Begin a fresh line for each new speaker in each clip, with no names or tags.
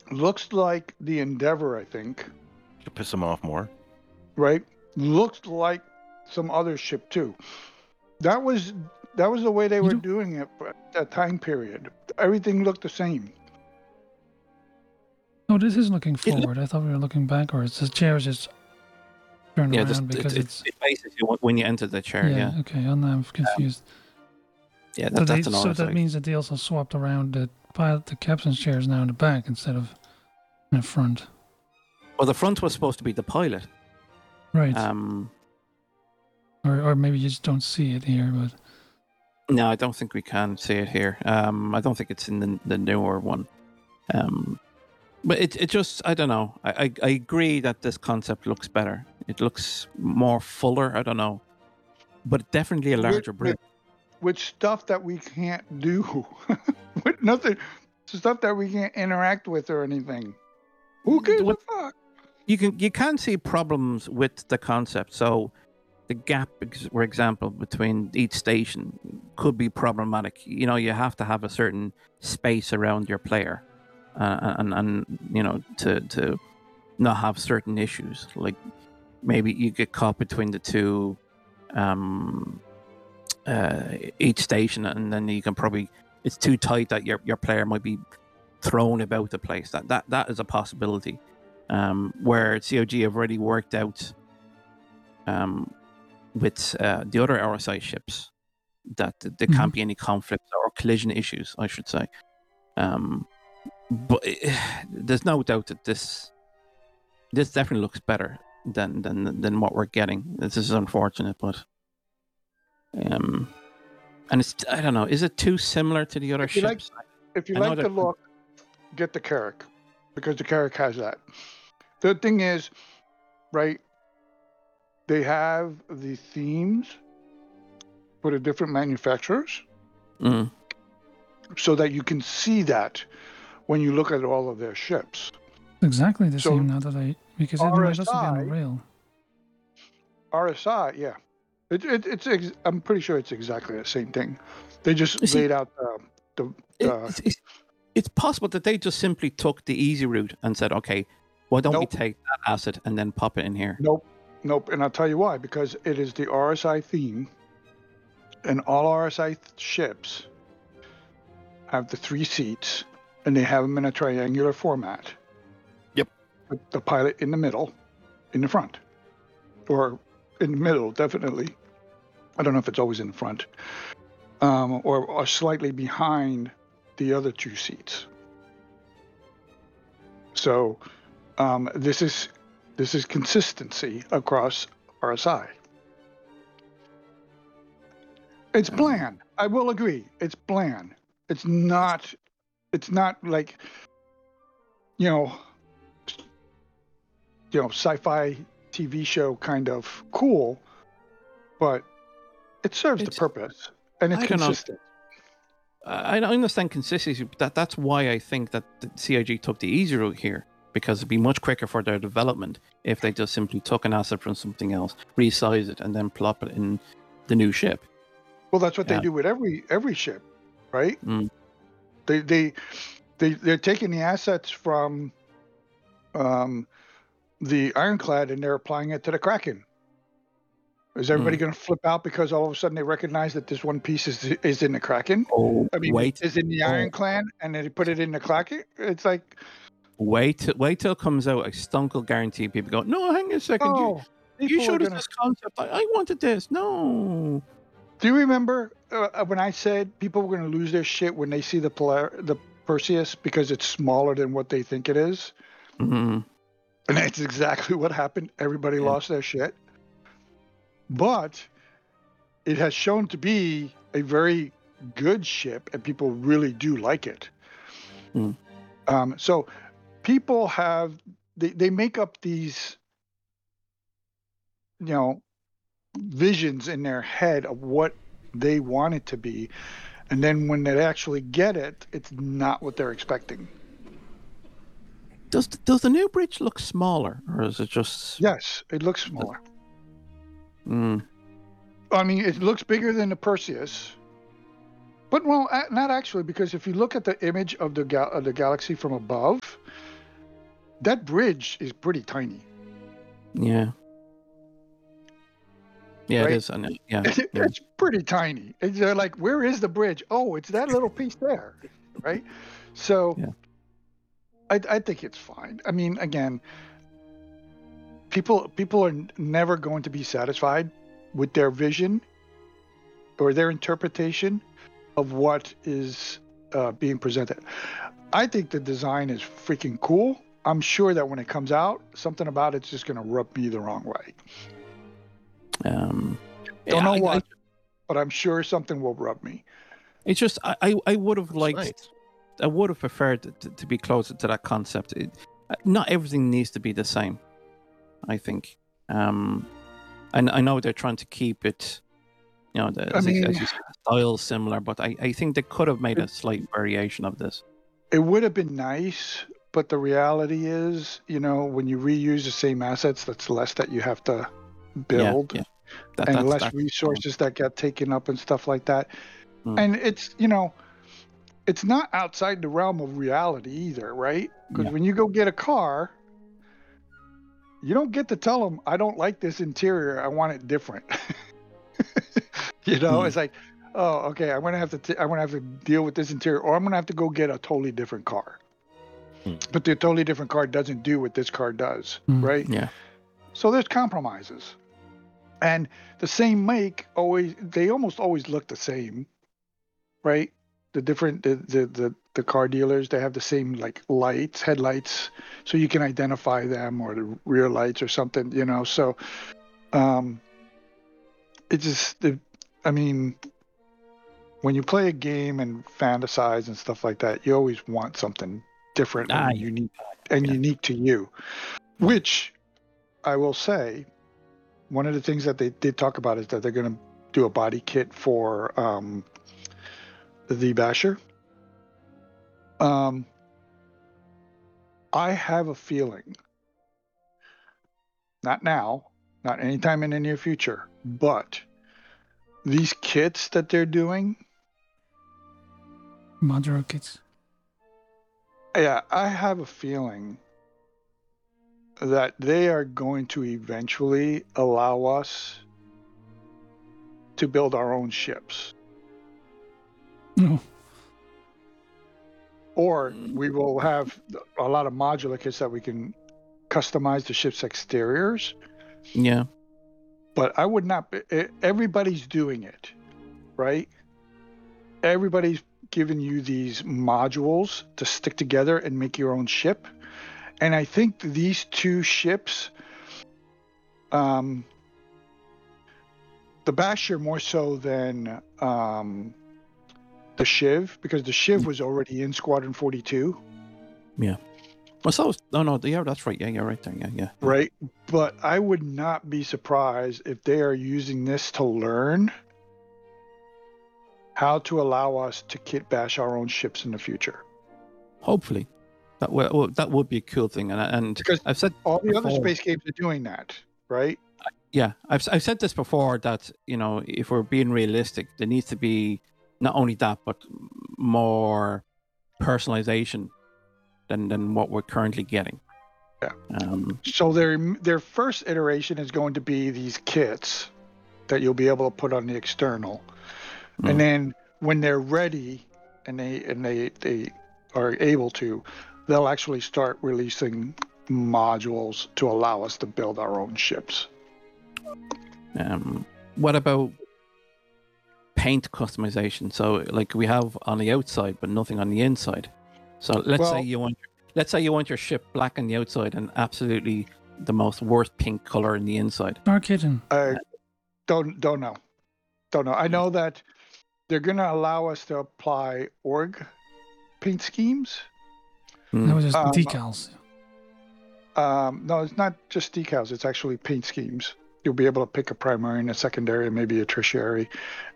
Looks like the Endeavor, I think.
To piss them off more.
Right? Looks like some other ship too. That was the way they were doing it for that time period. Everything looked the same.
Oh, this is looking forward. I thought we were looking backwards. The chair is just turned around because
it faces you when you enter the chair. Yeah.
Okay, I'm confused.
Yeah, that's an
so that means that they also swapped around the captain's chair is now in the back instead of in the front.
Well, the front was supposed to be the pilot.
Right. Or maybe you just don't see it here, but
no, I don't think we can see it here. I don't think it's in the newer one. But it just, I don't know. I agree that this concept looks better. It looks more fuller. I don't know, but definitely a larger bridge.
With stuff that we can't do, with nothing, stuff that we can't interact with or anything. Who gives a fuck?
You can see problems with the concept. So the gap, for example, between each station could be problematic. You know, you have to have a certain space around your player, and you know, to not have certain issues. Like maybe you get caught between the two, each station, and then you can probably, it's too tight that your player might be thrown about the place. That is a possibility. Where COG have already worked out with the other RSI ships that there can't be any conflict or collision issues, I should say. But there's no doubt that this definitely looks better than what we're getting. This is unfortunate, but and it's, I don't know, is it too similar to the other ships?
If you like the look, get the Carrack, because the Carrack has that. The thing is, right, they have the themes for the different manufacturers so that you can see that when you look at all of their ships.
Exactly the same now that because it might also be on the rail.
RSI, yeah. I'm pretty sure it's exactly the same thing. They just laid out
It's possible that they just simply took the easy route and said, okay, why don't we take that asset and then pop it in here?
Nope. And I'll tell you why. Because it is the RSI theme, and all RSI ships have the 3 seats, and they have them in a triangular format.
Yep.
With the pilot in the middle, in the front. Or in the middle, definitely. I don't know if it's always in the front. Or slightly behind the other 2 seats. So this is consistency across RSI. It's bland. I will agree. It's bland. It's not like sci-fi TV show kind of cool, but it serves the purpose and it's consistent.
I understand consistency, but that's why I think that the CIG took the easy route here, because it'd be much quicker for their development if they just simply took an asset from something else, resize it, and then plop it in the new ship.
Well, that's what they do with every ship, right? They're taking the assets from the Ironclad and they're applying it to the Kraken. Is everybody going to flip out because all of a sudden they recognize that this one piece is in the Kraken? Is in the Ironclad, and then they put it in the Kraken? It's like...
Wait till it comes out. I stunk will guarantee people go, no, hang on a second. You showed us this concept. I wanted this. No.
Do you remember when I said people were going to lose their shit when they see the Perseus because it's smaller than what they think it is?
Mm-hmm.
And that's exactly what happened. Everybody lost their shit. But it has shown to be a very good ship, and people really do like it. So people they make up these, visions in their head of what they want it to be, and then when they actually get it, it's not what they're expecting.
Does the new bridge look smaller, or is it just...
Yes, it looks smaller.
I
mean, it looks bigger than the Perseus, but not actually, because if you look at the image of the galaxy from above, that bridge is pretty tiny.
Yeah. Yeah,
Right?
it is. And yeah,
It's pretty tiny. And they're like, where is the bridge? Oh, it's that little piece there. Right? So
Yeah.
I think it's fine. I mean, again, people are never going to be satisfied with their vision or their interpretation of what is being presented. I think the design is freaking cool. I'm sure that when it comes out, something about it's just going to rub me the wrong way. Don't know what, but I'm sure something will rub me.
It's just I would have liked.
Nice.
I would have preferred to be closer to that concept. Not everything needs to be the same, I think. And I know they're trying to keep it, as you said, style similar, but I think they could have made a slight variation of this.
It would have been nice, but the reality is, when you reuse the same assets, that's less that you have to build,
Yeah.
and less resources that get taken up and stuff like that. And it's, it's not outside the realm of reality either, right? Because when you go get a car, you don't get to tell them, I don't like this interior, I want it different. It's like, oh, okay, I'm gonna have to deal with this interior, or I'm gonna have to go get a totally different car. But the totally different car doesn't do what this car does, right?
Yeah.
So there's compromises. And the same make they almost always look the same, right? The car dealers, they have the same like headlights, so you can identify them, or the rear lights or something, So it's just when you play a game and fantasize and stuff like that, you always want something different and unique to you. Which I will say, one of the things that they did talk about is that they're going to do a body kit for the Basher. I have a feeling, not now, not anytime in the near future, but these kits that they're doing,
modular kits.
Yeah, I have a feeling that they are going to eventually allow us to build our own ships.
No.
Or we will have a lot of modular kits that we can customize the ship's exteriors.
Yeah.
But I would not. Everybody's doing it, right? Everybody's giving you these modules to stick together and make your own ship. And I think these two ships, the Basher more so than the Shiv, because the Shiv was already in Squadron 42.
Yeah. Well, so that's right. Yeah, you're right there. Yeah.
Right. But I would not be surprised if they are using this to learn how to allow us to kit bash our own ships in the future.
Hopefully. That would be a cool thing. And
because
I've said
all the other space games are doing that, right?
Yeah. I've said this before, that, if we're being realistic, there needs to be not only that, but more personalization than what we're currently getting.
Yeah. So their first iteration is going to be these kits that you'll be able to put on the external, and then when they're ready and they are able to, they'll actually start releasing modules to allow us to build our own ships.
What about paint customization? So, like, we have on the outside, but nothing on the inside. So let's say you want your ship black on the outside and absolutely the most worst pink color in the inside.
Arcade.
Don't know. I know that they're going to allow us to apply org paint schemes.
That was just decals.
No, it's not just decals. It's actually paint schemes. You'll be able to pick a primary and a secondary and maybe a tertiary.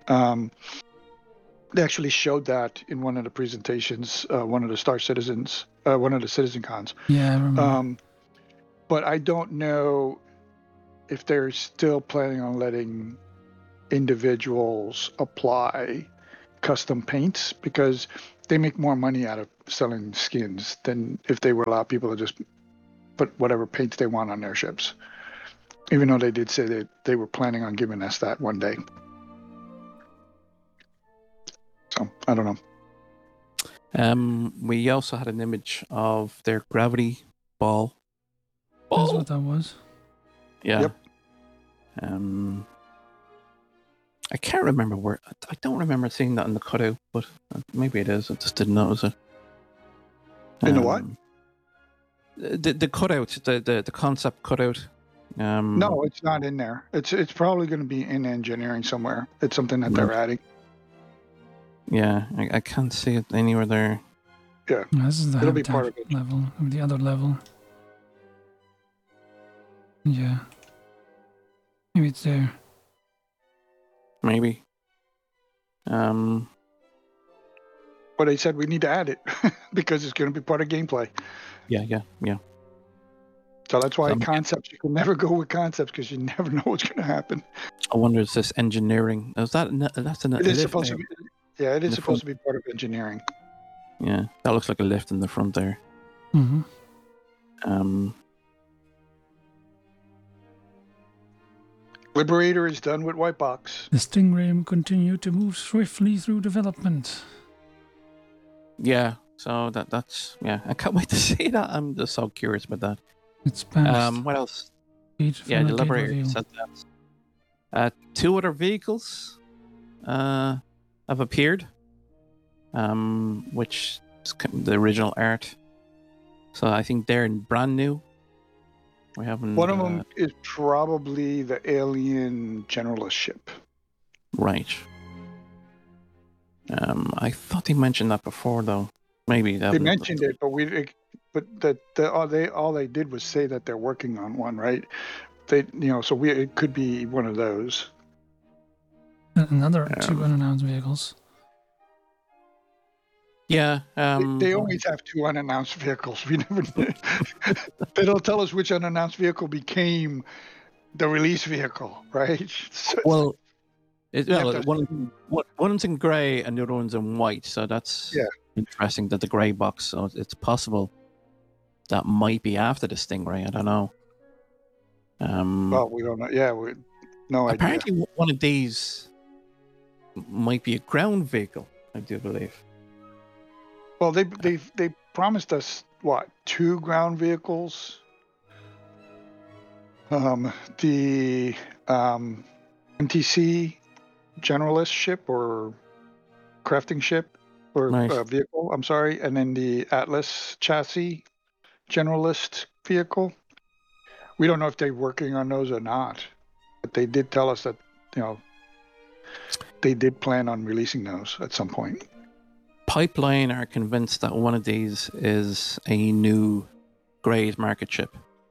They actually showed that in one of the presentations, one of the Citizen Cons.
Yeah, I remember.
But I don't know if they're still planning on letting individuals apply custom paints, because they make more money out of selling skins than if they would allow people to just put whatever paints they want on their ships. Even though they did say that they were planning on giving us that one day. So I don't know.
We also had an image of their gravity ball.
That's what that was.
Yeah.
Yep.
I can't remember where. I don't remember seeing that in the cutout, but maybe it is. I just didn't notice it.
In the what?
The cutout, the concept cutout.
No, it's not in there. It's probably going to be in engineering somewhere. It's something that they're adding.
Yeah, I can't see it anywhere there.
Yeah,
This is the
it'll be part of
habitat
it.
level, the other level. Yeah. Maybe it's there.
Maybe.
But they said we need to add it because it's going to be part of gameplay.
Yeah.
So that's why concepts, you can never go with concepts because you never know what's going to happen.
I wonder, is this engineering? Is that's an
It is supposed to be. Yeah, it is
the
supposed to be part of engineering.
Yeah, that looks like a lift in the front there.
Mm-hmm.
Liberator is done with White Box.
The Stingray continued to move swiftly through development.
Yeah, so that's I can't wait to see that. I'm just so curious about that.
It's passed.
What else?
Beautiful
Yeah, the
gate
Liberator
reveal.
said that. 2 other vehicles have appeared, which is the original art. So I think they're brand new. We haven't.
One of them is probably the alien generalist ship.
Right. I thought they mentioned that before, though. Maybe that
They mentioned it, but all they did was say that they're working on one, right? It could be one of those.
Another 2 unannounced vehicles.
Yeah.
They always have 2 unannounced vehicles. We never. They don't tell us which unannounced vehicle became the release vehicle, right?
Well, one's in grey and the other one's in white, so that's interesting. That the grey box, so it's possible that might be after the Stingray. I don't know.
Well, we don't know. Yeah, no idea.
Apparently, one of these might be a ground vehicle. I do believe.
Well, they promised us what, 2 ground vehicles? The MTC generalist ship or crafting ship or vehicle. I'm sorry, and then the Atlas chassis generalist vehicle. We don't know if they're working on those or not, but they did tell us that they did plan on releasing those at some point.
Pipeline are convinced that one of these is a new Grey's market ship.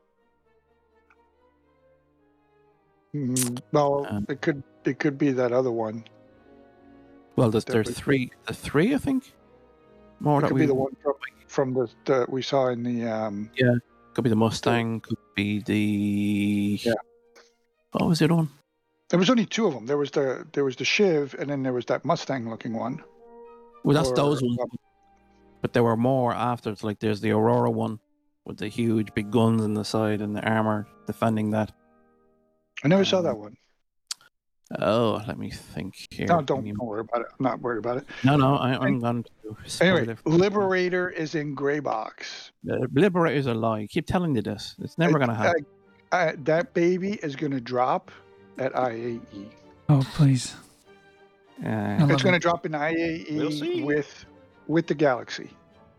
Well, it could be that other one.
Well, there's 3, I think. More
it could be the one from the we saw in the
could be the Mustang, could be the what was it on?
There was only 2 of them. There was the Shiv, and then there was that Mustang looking one.
Well, that's those ones. But there were more after. It's like there's the Aurora one with the huge big guns on the side and the armor defending that.
I never saw that one.
Oh, let me think here.
No, don't worry about it. I'm not worried about it.
No, I'm going to.
Anyway, Liberator is in gray box.
Liberator is a lie. I keep telling you this. It's never going to happen.
That baby is going to drop at IAE.
Oh, please.
It's going to drop in IAE with the Galaxy.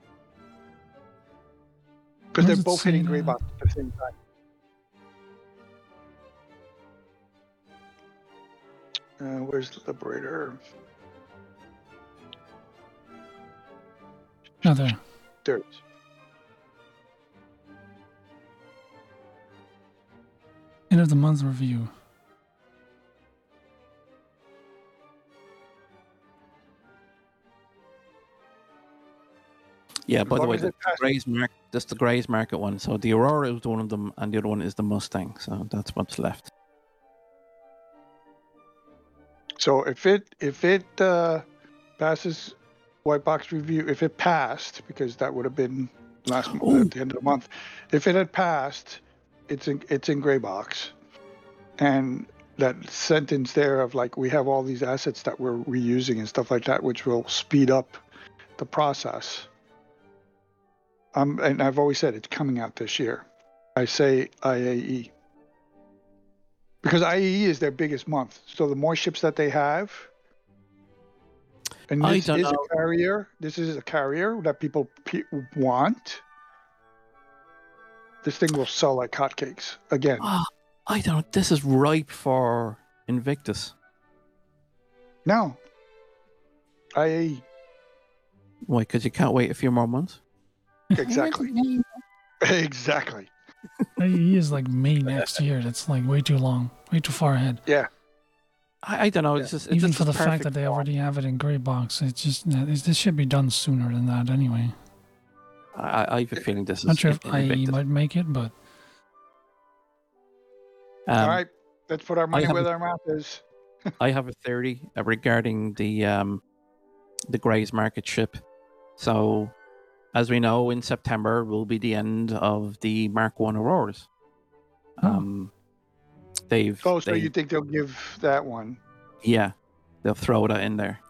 Because they're both hitting gray box at the same time. Where's the Liberator?
Oh, there.
There it is.
End of the month review.
Yeah, by the way, that's the Grey's market one. So the Aurora is one of them, and the other one is the Mustang. So that's what's left.
So if it passes white box review, if it passed, because that would have been at the end of the month. If it had passed, it's in gray box, and that sentence there of like we have all these assets that we're reusing and stuff like that, which will speed up the process. And I've always said it's coming out this year. I say IAE because IAE is their biggest month. So the more ships that they have, and this is a carrier. This is a carrier that people want. This thing will sell like hotcakes again.
I don't. This is ripe for Invictus.
No. IAE.
Why? Because you can't wait a few more months.
Exactly. Exactly.
IAE is like May next year. That's like way too long, way too far ahead.
Yeah.
I don't know. It's just
even for the fact that they already have it in gray box. It's just this should be done sooner than that anyway.
I have a feeling this is
not sure if IAE might make it, but
all right, let's put our money where our mouth is.
I have a theory regarding the Grays Market ship. So, as we know, in September will be the end of the Mark 1 Auroras.
So you think they'll give that one?
Yeah, they'll throw that in there.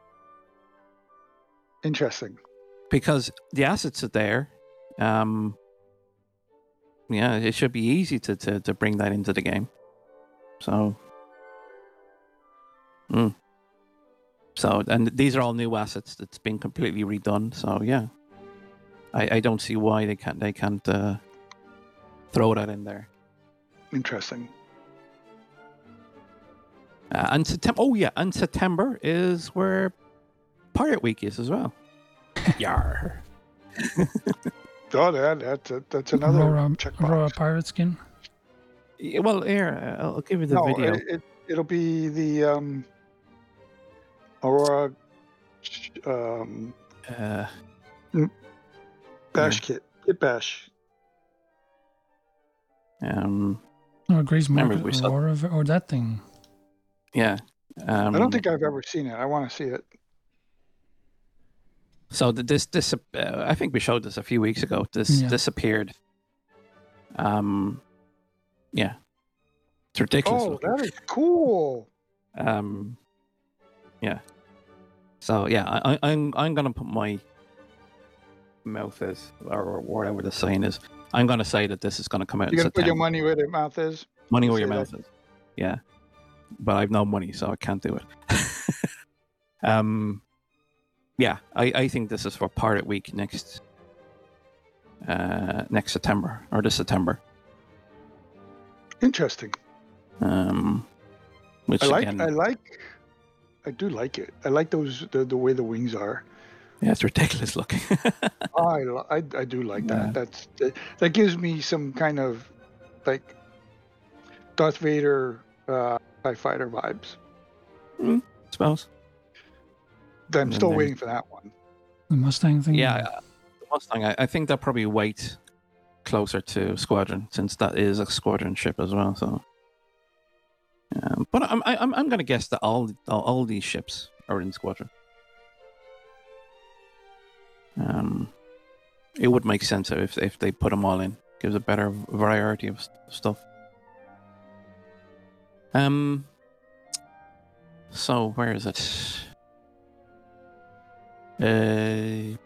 Interesting.
Because the assets are there. Yeah, it should be easy to bring that into the game. So, So, and these are all new assets that's been completely redone. So, yeah, I don't see why they can't throw that in there.
Interesting.
And September. Oh yeah, and September is where Pirate Week is as well. Yar.
Oh, that's another
Aurora pirate skin.
Yeah, well, here I'll give you the video.
It'll be the Aurora bash kit bash.
Grace Market Aurora or that thing.
Yeah.
I don't think I've ever seen it. I want to see it.
So this I think we showed this a few weeks ago. This appeared. Yeah. It's ridiculous.
Oh, that is cool.
Yeah. So yeah, I'm gonna put my mouth is or whatever the saying is. I'm gonna say that this is gonna come out.
You're gonna put your money where your mouth is.
Money where your mouth is. Yeah. But I've no money, so I can't do it. Yeah, I think this is for Pirate Week next September or this September.
Interesting.
Which
I do like it. I like those the way the wings are.
Yeah, it's ridiculous looking.
I do like that. That gives me some kind of like Darth Vader TIE Fighter vibes.
I suppose.
I'm still waiting for that one.
The Mustang thing?
Yeah, the Mustang. I think they'll probably wait closer to Squadron, since that is a Squadron ship as well. So, but I'm going to guess that all these ships are in Squadron. It would make sense if they put them all in. Gives a better variety of stuff. So where is it? The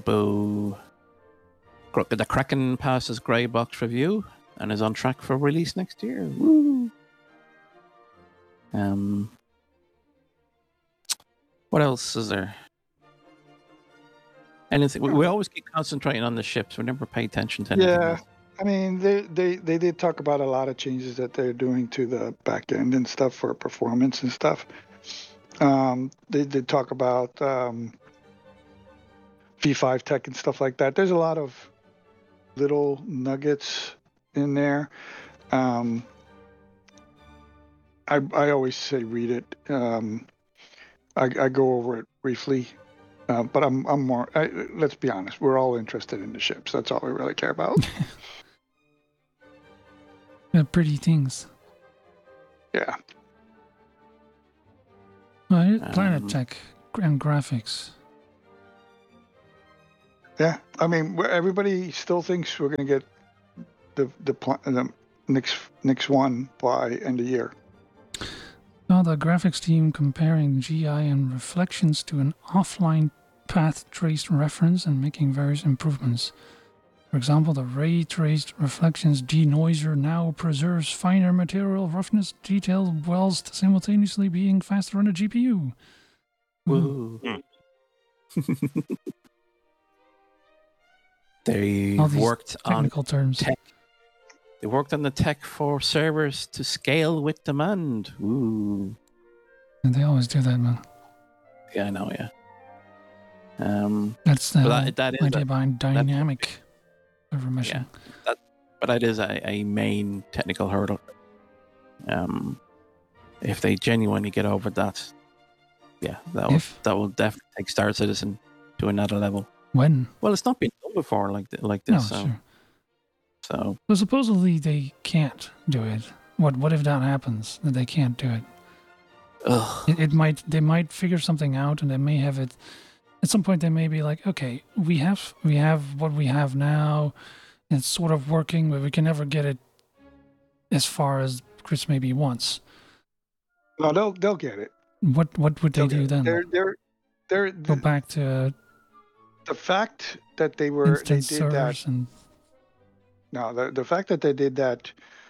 Kraken passes grey box review and is on track for release next year. Woo! What else is there? Anything? We always keep concentrating on the ships. We never pay attention to anything else.
I mean, they did talk about a lot of changes that they're doing to the back end and stuff for performance and stuff. They did talk about V5 tech and stuff like that. There's a lot of little nuggets in there. I always say read it. I go over it briefly, but I'm more. Let's be honest. We're all interested in the ships. That's all we really care about.
Pretty things.
Yeah.
Planet tech and graphics.
Yeah, I mean, everybody still thinks we're going to get the next one by end of year.
Now the graphics team comparing GI and reflections to an offline path traced reference and making various improvements. For example, the ray traced reflections denoiser now preserves finer material roughness detail whilst simultaneously being faster on a GPU.
Woo. They
All these
worked on
technical terms.
tech. They worked on the tech for servers to scale with demand. Ooh.
And they always do that, man.
Yeah, I know. Yeah.
That's the
But that is
idea behind dynamic server meshing.
Yeah, but that is a main technical hurdle. If they genuinely get over that, yeah, that will definitely take Star Citizen to another level.
When?
Well, it's not been done before like this.
No,
so,
sure.
So
supposedly they can't do it. What if that happens? That they can't do it? They might figure something out, and they may have it. At some point, they may be like, okay, we have what we have now. It's sort of working, but we can never get it as far as Chris maybe wants.
No, they'll get it.
What would they do then?
They're
go back to
the fact that they did that.
And...
No, the fact that they did that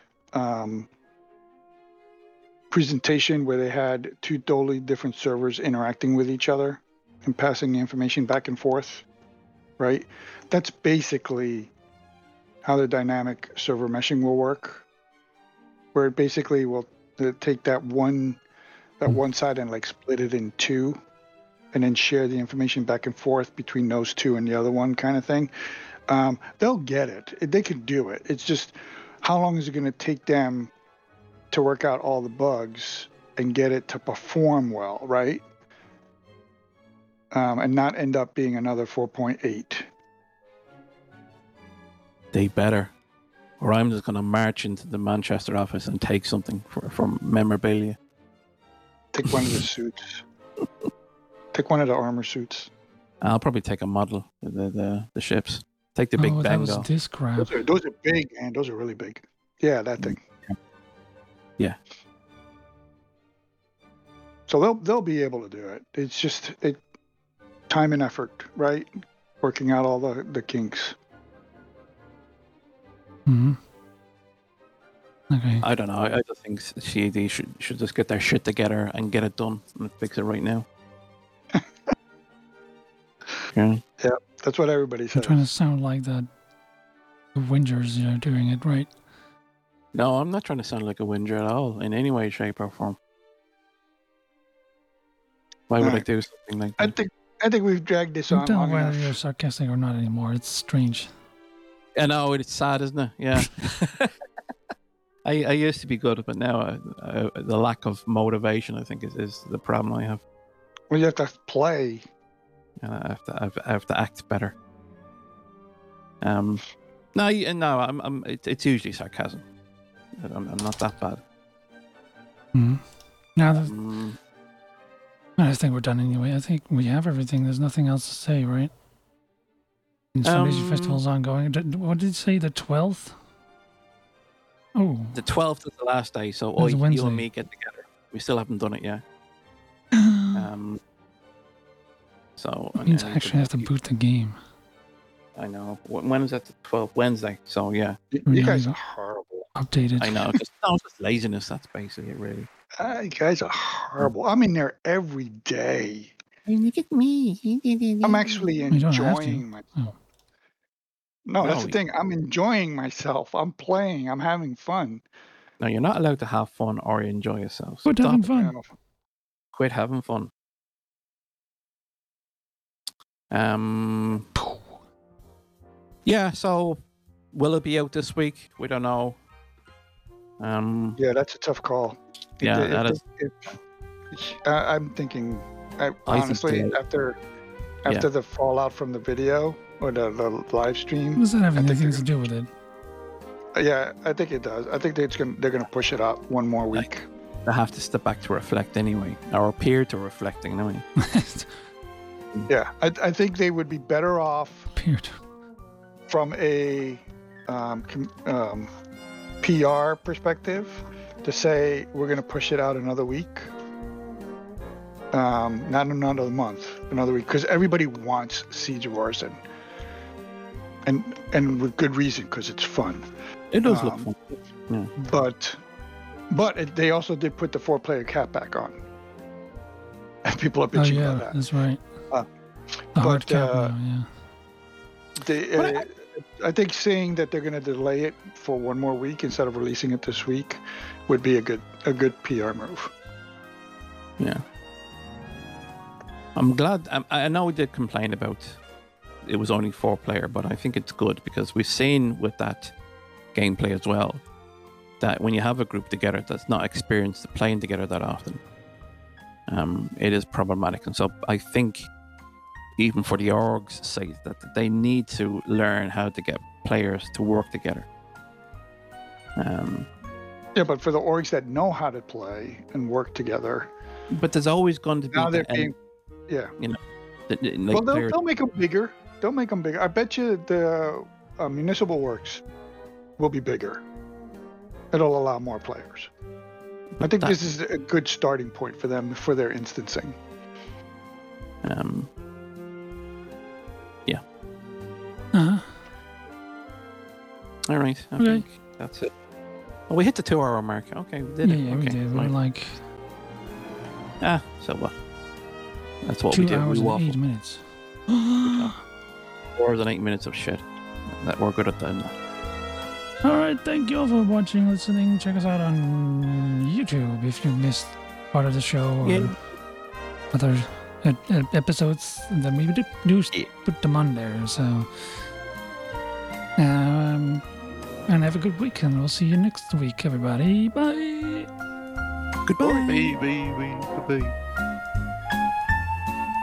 presentation where they had two totally different servers interacting with each other and passing the information back and forth, right? That's basically how the dynamic server meshing will work, where it basically will take that one side and like split it in two and then share the information back and forth between those two and the other one kind of thing. They'll get it. They can do it. It's just how long is it going to take them to work out all the bugs and get it to perform well, right? And not end up being another 4.8.
They better. Or I'm just going to march into the Manchester office and take something from memorabilia.
Take one of the suits. Take one of the armor suits.
I'll probably take a model of the ships. Take the big Bengal.
That was this crap.
Those are big, man. Those are really big. Yeah, that thing.
Yeah.
So they'll be able to do it. It's just time and effort, right? Working out all the kinks.
Mm-hmm. Okay.
I don't know. I just think CAD should just get their shit together and get it done and fix it right now. Yeah.
Yeah, that's what everybody says.
I'm trying to sound like the Whingers doing it right.
No, I'm not trying to sound like a whinger at all in any way, shape, or form. Why would I do something like that?
I think we've dragged this
I
on
don't know
long
whether
enough.
you're sarcastic or not anymore. It's strange.
I know, it's sad, isn't it? Yeah. I used to be good, but now the lack of motivation, I think, is the problem I have.
Well, you have to play.
I have to act better. No, it's usually sarcasm. I'm not that bad.
Mm-hmm. Now, I think we're done anyway. I think we have everything. There's nothing else to say, right? And Sundays Festival's ongoing. What did you say? The 12th? Oh.
The 12th is the last day, so you and me get together. We still haven't done it yet. So
it means I actually have to boot the game.
I know. When is that? The 12th? Wednesday. So yeah.
You guys are horrible.
Updated.
I know. Just laziness. That's basically it, really.
You guys are horrible. I'm in there every day.
Look at me.
I'm actually enjoying myself.
Oh.
No, that's the thing. I'm enjoying myself. I'm playing. I'm having fun.
No, you're not allowed to have fun or enjoy yourself.
Quit having fun.
Quit having fun. Yeah, so will it be out this week? We don't know.
Yeah, that's a tough call.
Yeah,
I'm thinking, honestly,
think
after the fallout from the video or the live stream.
Does that have anything to do with it?
Yeah, I think it does. I think they're gonna push it out one more week.
They have to step back to reflect anyway, or appear to reflect anyway.
Yeah, I think they would be better off
Appeared.
from a PR perspective to say we're going to push it out another week, not another month, another week, because everybody wants Siege of Orison, and with good reason, because it's fun.
It does look fun. Yeah.
But they also did put the 4-player cap back on, and people are bitching about that.
That's right. The
but,
hard cap now, yeah.
I think saying that they're going to delay it for one more week instead of releasing it this week would be a good PR move.
Yeah. I'm glad. I know we did complain about it was only 4-player, but I think it's good because we've seen with that gameplay as well that when you have a group together that's not experienced at playing together that often, it is problematic. And so I think even for the orgs' sake, that they need to learn how to get players to work together.
Yeah, but for the orgs that know how to play and work together,
but there's always going to be
now they're being, yeah,
you know,
well, they'll make them bigger. They'll make them bigger. I bet you the municipal works will be bigger. It'll allow more players. I think this is a good starting point for them for their instancing.
Yeah.
Uh-huh.
All right. I think that's it. Well, we hit the 2-hour mark. Okay, we did it.
Yeah,
okay,
we did.
Right.
We're like
so what? That's what
2
we do.
hours
We
and 8
waffle.
minutes.
4 hours and 8 minutes of shit. That we're good at that.
All right, thank you all for watching, listening. Check us out on YouTube if you missed part of the show or other episodes. Then we do put them on there. So, and have a good week, and we'll see you next week, everybody. Bye.
Goodbye,
baby. Goodbye.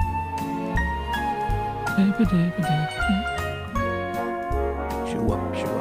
Baby.
Show up.